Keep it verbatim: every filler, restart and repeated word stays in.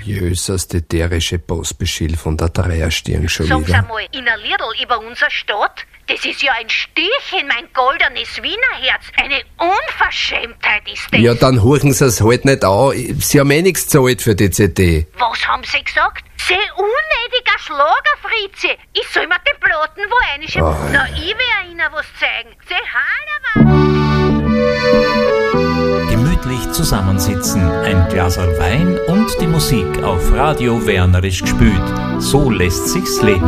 jöses ätherische Postbeschild von der Dreierstirn schon Sag's wieder. einmal, in ein Liedl über unsere Stadt? Das ist ja ein Stich in mein goldenes Wienerherz. Eine Unverschämtheit ist das. Ja, dann horchen Sie es halt nicht an. Sie haben eh nichts gezahlt für die C D. Was haben Sie gesagt? Sie unnötiger Schlagerfritze. Ich soll mir den Platten wo reinschieben. Oh. Na, ich will Ihnen was zeigen. Sie Hallermann. Gemütlich zusammensitzen, ein Glaserl Wein und die Musik auf Radio Wernerisch gespült. So lässt sich's leben.